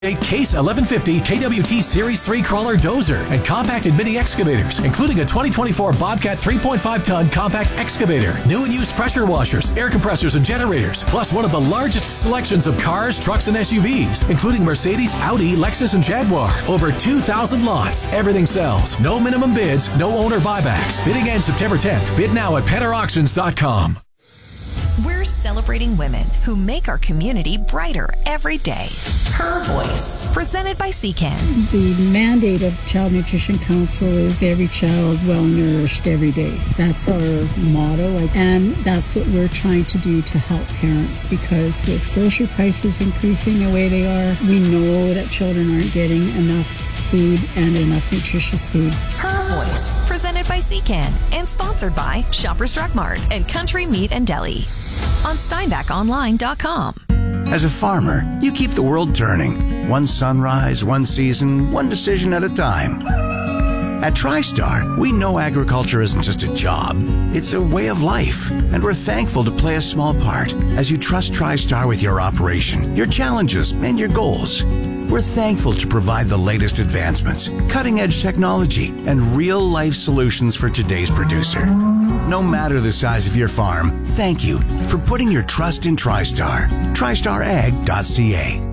A Case 1150 KWT Series 3 crawler dozer and compacted mini excavators, including a 2024 Bobcat 3.5-ton compact excavator, new and used pressure washers, air compressors, and generators, plus one of the largest selections of cars, trucks, and SUVs, including Mercedes, Audi, Lexus, and Jaguar. Over 2,000 lots. Everything sells. No minimum bids, no owner buybacks. Bidding ends September 10th. Bid now at PennerAuctions.com. We're celebrating women who make our community brighter every day. Her Voice, presented by CCAN. The mandate of Child Nutrition Council is every child well nourished every day. That's our motto, and that's what we're trying to do to help parents, because with grocery prices increasing the way they are, we know that children aren't getting enough food and enough nutritious food. Her Voice, presented by CCAN and sponsored by Shoppers Drug Mart and Country Meat and Deli on SteinbachOnline.com. As a farmer, you keep the world turning. One sunrise, one season, one decision at a time. At TriStar, we know agriculture isn't just a job, it's a way of life. And we're thankful to play a small part as you trust TriStar with your operation, your challenges, and your goals. We're thankful to provide the latest advancements, cutting-edge technology, and real-life solutions for today's producer. No matter the size of your farm, thank you for putting your trust in TriStar. TriStarAg.ca.